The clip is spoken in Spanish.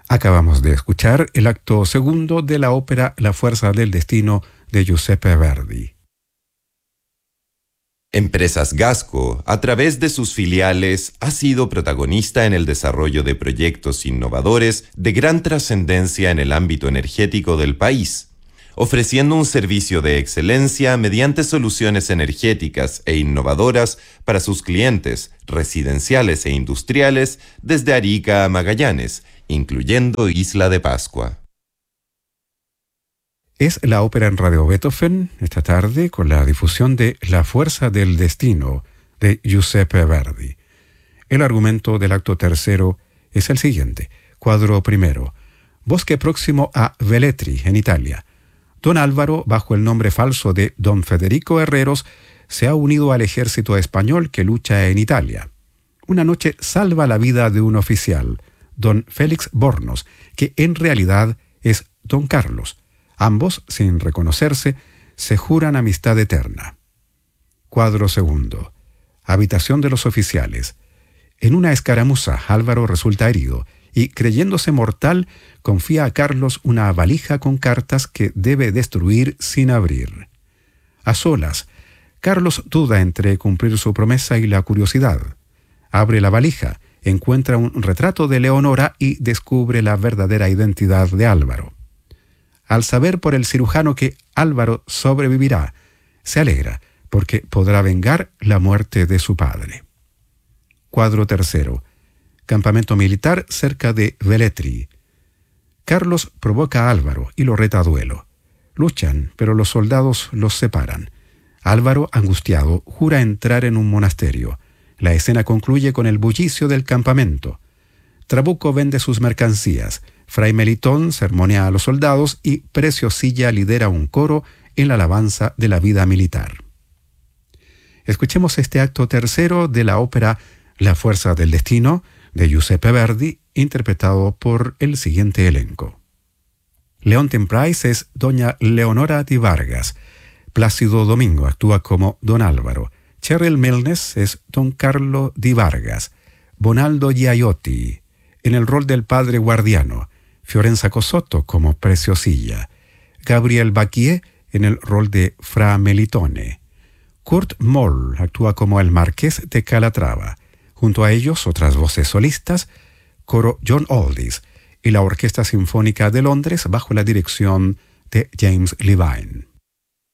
Acabamos de escuchar el acto segundo de la ópera La fuerza del destino de Giuseppe Verdi. Empresas Gasco, a través de sus filiales, ha sido protagonista en el desarrollo de proyectos innovadores de gran trascendencia en el ámbito energético del país, ofreciendo un servicio de excelencia mediante soluciones energéticas e innovadoras para sus clientes residenciales e industriales desde Arica a Magallanes, incluyendo Isla de Pascua. Es la ópera en Radio Beethoven esta tarde con la difusión de La fuerza del destino de Giuseppe Verdi. El argumento del acto tercero es el siguiente. Cuadro primero. Bosque próximo a Velletri, en Italia. Don Álvaro, bajo el nombre falso de Don Federico Herreros, se ha unido al ejército español que lucha en Italia. Una noche salva la vida de un oficial, Don Félix Bornos, que en realidad es Don Carlos. Ambos, sin reconocerse, se juran amistad eterna. Cuadro segundo. Habitación de los oficiales. En una escaramuza, Álvaro resulta herido y, creyéndose mortal, confía a Carlos una valija con cartas que debe destruir sin abrir. A solas, Carlos duda entre cumplir su promesa y la curiosidad. Abre la valija, encuentra un retrato de Leonora y descubre la verdadera identidad de Álvaro. Al saber por el cirujano que Álvaro sobrevivirá, se alegra porque podrá vengar la muerte de su padre. Cuadro tercero. Campamento militar cerca de Velletri. Carlos provoca a Álvaro y lo reta a duelo. Luchan, pero los soldados los separan. Álvaro, angustiado, jura entrar en un monasterio. La escena concluye con el bullicio del campamento. Trabuco vende sus mercancías. Fray Melitón sermonea a los soldados y Preciosilla lidera un coro en la alabanza de la vida militar. Escuchemos este acto tercero de la ópera La fuerza del destino de Giuseppe Verdi, interpretado por el siguiente elenco. Leontyne Price es doña Leonora di Vargas. Plácido Domingo actúa como don Álvaro. Cheryl Milnes es don Carlo di Vargas. Bonaldo Giaiotti en el rol del padre guardiano. Fiorenza Cosotto como Preciosilla, Gabriel Bacquier en el rol de Fra Melitone. Kurt Moll actúa como el Marqués de Calatrava. Junto a ellos otras voces solistas, coro John Aldis y la Orquesta Sinfónica de Londres bajo la dirección de James Levine.